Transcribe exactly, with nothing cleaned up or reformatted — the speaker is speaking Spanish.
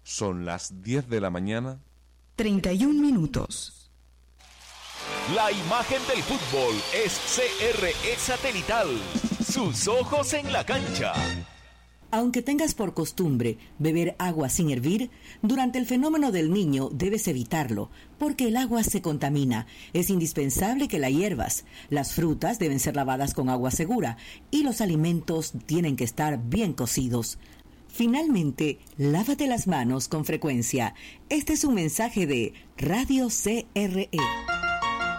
Son las diez de la mañana. treinta y un minutos. La imagen del fútbol es C R E Satelital. Sus ojos en la cancha. Aunque tengas por costumbre beber agua sin hervir, durante el fenómeno del Niño debes evitarlo, porque el agua se contamina. Es indispensable que la hiervas. Las frutas deben ser lavadas con agua segura y los alimentos tienen que estar bien cocidos. Finalmente, lávate las manos con frecuencia. Este es un mensaje de Radio C R E.